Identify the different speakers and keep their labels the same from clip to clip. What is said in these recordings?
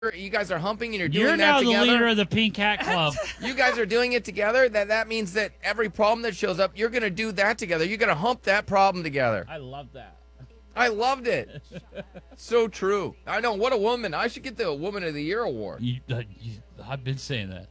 Speaker 1: You guys are humping and you're doing
Speaker 2: You're
Speaker 1: that
Speaker 2: now
Speaker 1: together.
Speaker 2: the leader of the Pink Hat Club.
Speaker 1: You guys are doing it together. That means that every problem that shows up, you're going to do that together. You're going to hump that problem together.
Speaker 2: I love that.
Speaker 1: I loved it. So true. I know. What a woman. I should get the Woman of the Year award.
Speaker 2: I've been saying that.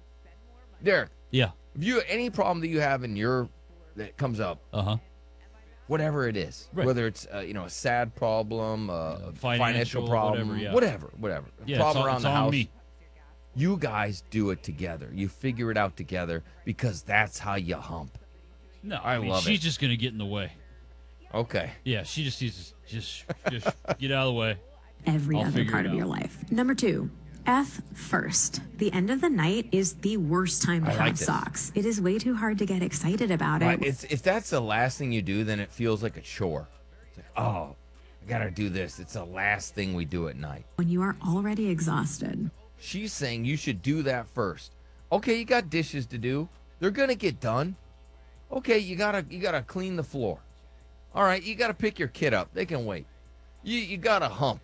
Speaker 1: Derek,
Speaker 2: Yeah.
Speaker 1: if you any problem that you have that comes up, whatever it is,
Speaker 2: Right.
Speaker 1: whether it's a sad problem, a financial problem,
Speaker 2: whatever,
Speaker 1: whatever,
Speaker 2: Yeah,
Speaker 1: problem
Speaker 2: it's
Speaker 1: around the
Speaker 2: on
Speaker 1: house,
Speaker 2: me.
Speaker 1: you guys do it together. You figure it out together because that's how you hump.
Speaker 2: No,
Speaker 1: I love
Speaker 2: she's
Speaker 1: it.
Speaker 2: just going to get in the way.
Speaker 1: Okay.
Speaker 2: Yeah, she just needs to just get out of the way.
Speaker 3: Every
Speaker 2: I'll
Speaker 3: other
Speaker 2: figure
Speaker 3: part
Speaker 2: it
Speaker 3: of
Speaker 2: out.
Speaker 3: your life. Number 2, F first. The end of the night is the worst time to
Speaker 1: I like
Speaker 3: have
Speaker 1: this.
Speaker 3: sex. It is way too hard to get excited about
Speaker 1: Right.
Speaker 3: it.
Speaker 1: If that's the last thing you do, then it feels like a chore. It's like, oh, I got to do this. It's the last thing we do at night.
Speaker 3: When you are already exhausted.
Speaker 1: She's saying you should do that first. Okay, you got dishes to do. They're going to get done. Okay, you gotta clean the floor. All right, you got to pick your kid up. They can wait. You got to hump.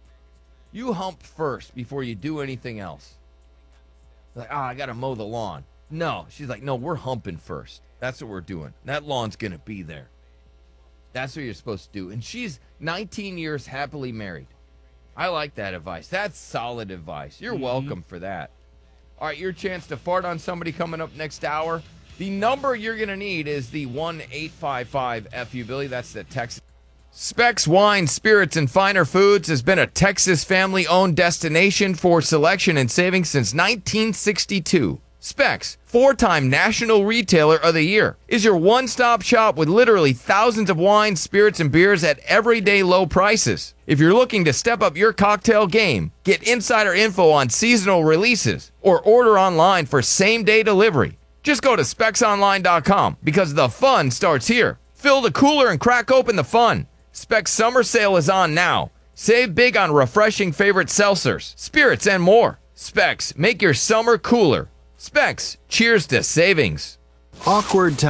Speaker 1: You hump first before you do anything else. Like, I got to mow the lawn. No, she's like, no, we're humping first. That's what we're doing. That lawn's going to be there. That's what you're supposed to do. And she's 19 years happily married. I like that advice. That's solid advice. You're welcome for that. All right, your chance to fart on somebody coming up next hour. The number you're going to need is the 1-855-FU-Billy. That's the Texas. Specs Wine, Spirits, and Finer Foods has been a Texas family-owned destination for selection and savings since 1962. Specs, 4-time National Retailer of the Year, is your one-stop shop with literally thousands of wines, spirits, and beers at everyday low prices. If you're looking to step up your cocktail game, get insider info on seasonal releases, or order online for same-day delivery, just go to SpecsOnline.com because the fun starts here. Fill the cooler and crack open the fun. Specs Summer Sale is on now. Save big on refreshing favorite seltzers, spirits, and more. Specs, make your summer cooler. Specs, cheers to savings.
Speaker 4: Awkward time.